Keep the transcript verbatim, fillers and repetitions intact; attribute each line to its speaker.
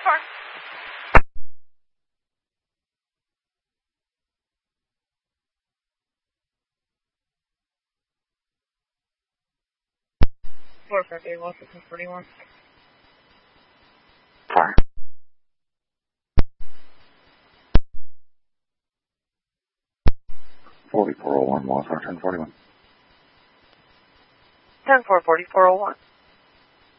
Speaker 1: four. Four fifty, Washington forty-one.
Speaker 2: Fire. forty-four oh one, Washington forty-one.
Speaker 1: ten four, forty-four oh one.